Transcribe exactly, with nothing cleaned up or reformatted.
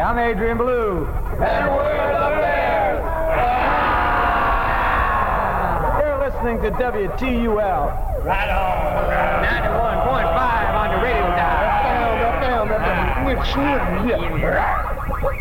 I'm Adrian Blue. And we're the Bears. You're listening to W T U L. Right on. ninety-one point five on your radio dial. Down, down, down, down. Which one? Yeah.